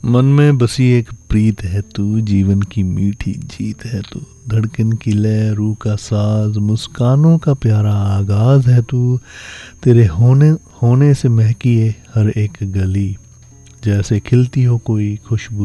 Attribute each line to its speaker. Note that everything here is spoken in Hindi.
Speaker 1: मन में बसी एक प्रीत है तू, जीवन की मीठी जीत है तू, धड़कन की लय रूह का साज, मुस्कानों का प्यारा आगाज है तू, तेरे होने से महकी है हर एक गली, जैसे खिलती हो कोई खुशबू